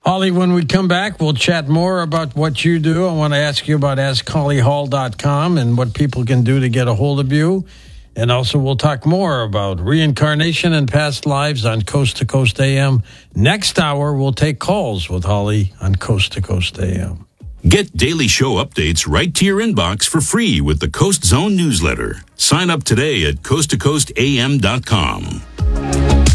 Holly, when we come back, we'll chat more about what you do. I want to ask you about AskHollyHall.com and what people can do to get a hold of you. And also, we'll talk more about reincarnation and past lives on Coast to Coast AM. Next hour, we'll take calls with Holly on Coast to Coast AM. Get daily show updates right to your inbox for free with the Coast Zone newsletter. Sign up today at coasttocoastam.com.